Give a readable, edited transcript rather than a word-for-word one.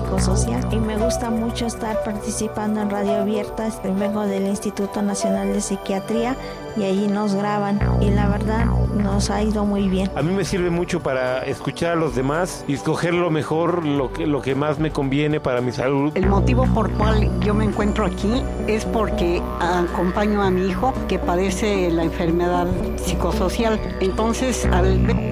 psicosocial y me gusta mucho estar participando en Radio Abierta. Vengo del Instituto Nacional de Psiquiatría y allí nos graban y la verdad nos ha ido muy bien. A mí me sirve mucho para escuchar a los demás y escoger lo mejor, lo que más me conviene para mi salud. El motivo por cual yo me encuentro aquí es porque acompaño a mi hijo que padece la enfermedad psicosocial. Entonces, al